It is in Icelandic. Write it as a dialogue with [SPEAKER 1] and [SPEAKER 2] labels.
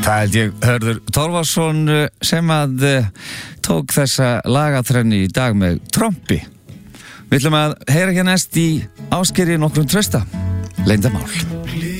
[SPEAKER 1] Það held ég Hörður Torfason sem að tók þessa lagatrenni í dag með trompi. Við ætlum að heyra hér næst í Ásgeiri nokkrum Trausta, Leyndarmál.